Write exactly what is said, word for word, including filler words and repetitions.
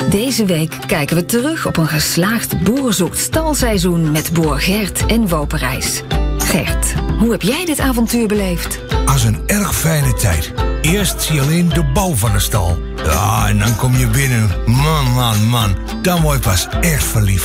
Deze week kijken we terug op een geslaagd boerenzoekt stalseizoen met boer Gert en Woperijs. Gert, hoe heb jij dit avontuur beleefd? Als een erg fijne tijd. Eerst zie je alleen de bouw van de stal. Ja, en dan kom je binnen. Man, man, man. Dan word je pas echt verliefd.